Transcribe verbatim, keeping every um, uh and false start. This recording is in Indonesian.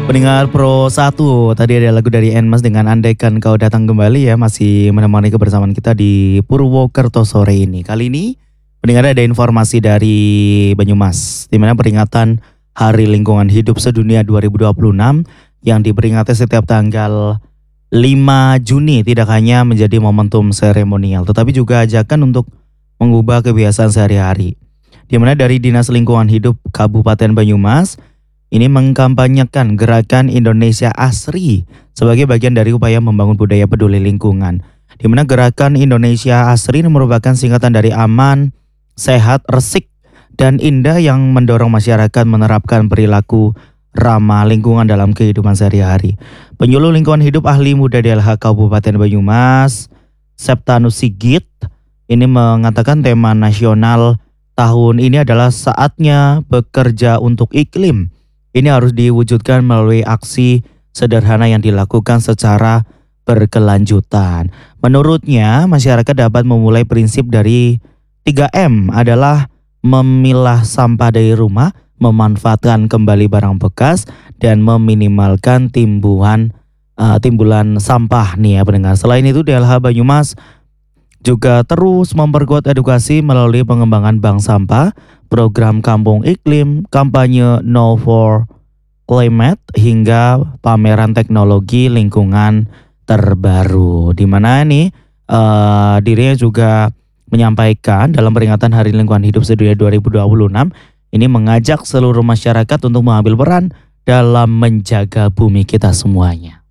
Pendengar Pro satu, tadi ada lagu dari Enmas dengan Andaikan Kau Datang Kembali ya, masih menemani kebersamaan kita di Purwokerto sore ini. Kali ini pendengar ada informasi dari Banyumas, di mana peringatan Hari Lingkungan Hidup Sedunia dua ribu dua puluh enam yang diperingati setiap tanggal lima Juni tidak hanya menjadi momentum seremonial, tetapi juga ajakan untuk mengubah kebiasaan sehari-hari. Di mana dari Dinas Lingkungan Hidup Kabupaten Banyumas ini mengkampanyekan gerakan Indonesia Asri sebagai bagian dari upaya membangun budaya peduli lingkungan. Di mana gerakan Indonesia Asri ini merupakan singkatan dari aman, sehat, resik, dan indah yang mendorong masyarakat menerapkan perilaku ramah lingkungan dalam kehidupan sehari-hari. Penyuluh lingkungan hidup ahli muda D L H Kabupaten Banyumas, Septanus Sigit, ini mengatakan tema nasional tahun ini adalah saatnya bekerja untuk iklim. Ini harus diwujudkan melalui aksi sederhana yang dilakukan secara berkelanjutan. Menurutnya, masyarakat dapat memulai prinsip dari tiga M adalah memilah sampah dari rumah, memanfaatkan kembali barang bekas, dan meminimalkan timbuhan uh, timbulan sampah nih ya pendengar. Selain itu, D L H Banyumas juga terus memperkuat edukasi melalui pengembangan bank sampah, program kampung iklim, kampanye No for Climate, hingga pameran teknologi lingkungan terbaru. Di mana nih uh, dirinya juga menyampaikan dalam peringatan Hari Lingkungan Hidup Sedunia dua ribu dua puluh enam ini mengajak seluruh masyarakat untuk mengambil peran dalam menjaga bumi kita semuanya.